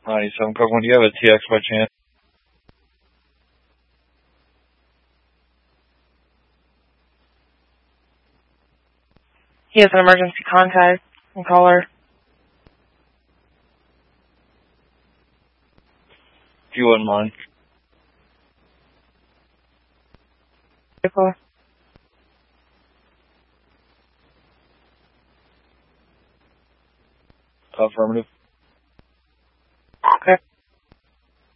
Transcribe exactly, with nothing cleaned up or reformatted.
ninety-seven Coke one, do you have a T X by chance? He has an emergency contact and caller. If you wouldn't mind. Vehicle. Affirmative.